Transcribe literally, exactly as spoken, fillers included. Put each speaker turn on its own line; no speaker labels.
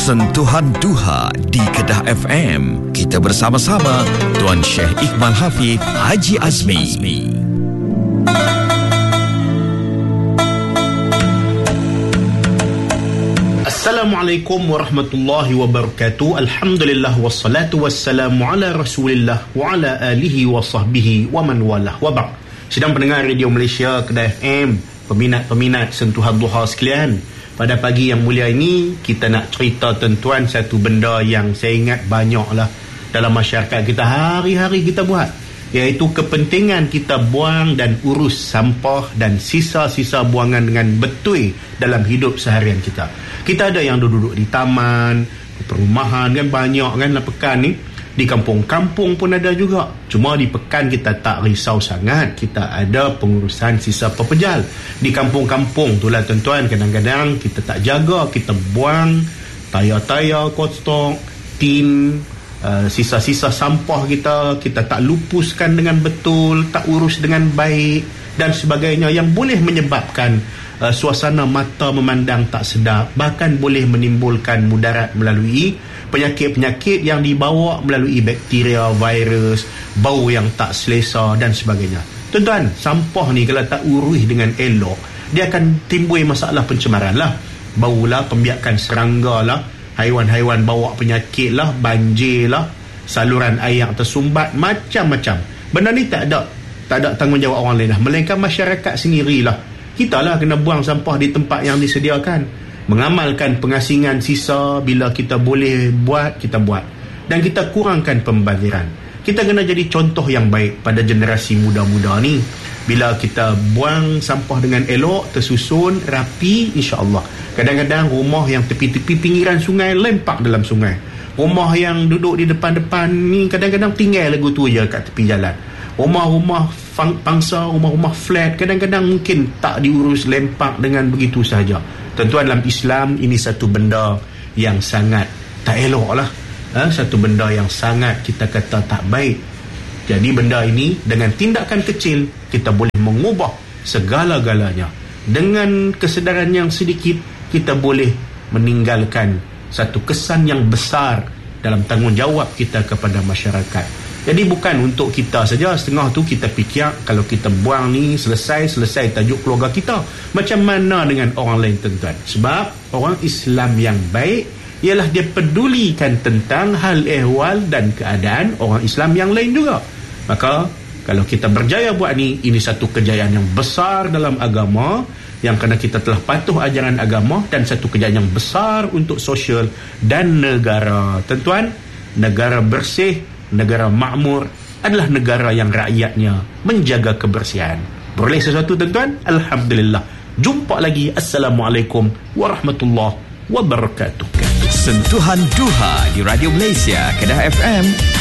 Sentuhan Duha di Kedah F M. Kita bersama-sama Tuan Syekh Iqbal Hafiz Haji Azmi.
Assalamualaikum warahmatullahi wabarakatuh. Alhamdulillah wassalatu wassalamu ala Rasulillah wa ala alihi wa sahbihi wa man walah wa ba'd. Sedang pendengar Radio Malaysia Kedah F M, peminat-peminat Sentuhan Duha sekalian. Pada pagi yang mulia ini, kita nak cerita tuan-tuan satu benda yang saya ingat banyaklah dalam masyarakat kita hari-hari kita buat, iaitu kepentingan kita buang dan urus sampah dan sisa-sisa buangan dengan betul dalam hidup seharian kita. Kita ada yang duduk di taman, di perumahan kan, banyak kan lah pekan ni. Di kampung-kampung pun ada juga. Cuma di pekan kita tak risau sangat, kita ada pengurusan sisa pepejal. Di kampung-kampung tu lah tuan-tuan, kadang-kadang kita tak jaga, kita buang tayar-tayar kotor, tin, uh, sisa-sisa sampah kita, kita tak lupuskan dengan betul, tak urus dengan baik dan sebagainya, yang boleh menyebabkan uh, suasana mata memandang tak sedap, bahkan boleh menimbulkan mudarat melalui penyakit-penyakit yang dibawa melalui bakteria, virus, bau yang tak selesa dan sebagainya. Tuan-tuan, sampah ni kalau tak urus dengan elok, dia akan timbul masalah pencemaran lah. Bau lah, pembiakan serangga lah, haiwan-haiwan bawa penyakit lah, banjir lah, saluran air yang tersumbat, macam-macam. Benda ni tak ada tak ada tanggungjawab orang lain lah, melainkan masyarakat sendirilah. Kita lah kena buang sampah di tempat yang disediakan, mengamalkan pengasingan sisa bila kita boleh buat, kita buat, dan kita kurangkan pembaziran. Kita kena jadi contoh yang baik pada generasi muda-muda ni. Bila kita buang sampah dengan elok, tersusun, rapi, insya-Allah. Kadang-kadang rumah yang tepi-tepi pinggiran sungai lempak dalam sungai. Rumah yang duduk di depan-depan ni kadang-kadang tinggal lagu tu je kat tepi jalan. Rumah-rumah pangsa, rumah-rumah flat kadang-kadang mungkin tak diurus, lempak dengan begitu sahaja. Tuan-tuan, dalam Islam ini satu benda yang sangat tak elok lah, ha? Satu benda yang sangat kita kata tak baik. Jadi benda ini dengan tindakan kecil kita boleh mengubah segala-galanya. Dengan kesedaran yang sedikit kita boleh meninggalkan satu kesan yang besar dalam tanggungjawab kita kepada masyarakat. Jadi bukan untuk kita saja, setengah tu kita fikir kalau kita buang ni selesai, selesai tajuk keluarga kita. Macam mana dengan orang lain tuan-tuan? Sebab orang Islam yang baik ialah dia pedulikan tentang hal ehwal dan keadaan orang Islam yang lain juga. Maka kalau kita berjaya buat ni, ini satu kejayaan yang besar dalam agama, yang kerana kita telah patuh ajaran agama, dan satu kejayaan yang besar untuk sosial dan negara. Tuan-tuan, negara bersih, negara makmur adalah negara yang rakyatnya menjaga kebersihan. Boleh sesuatu tuan-tuan? Alhamdulillah. Jumpa lagi. Assalamualaikum warahmatullahi wabarakatuh.
Sentuhan Duha di Radio Malaysia Kedah F M.